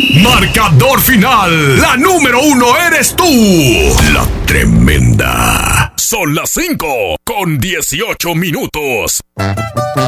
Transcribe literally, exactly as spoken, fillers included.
Marcador final. La número uno eres tú. La Tremenda. Son las cinco con dieciocho minutos.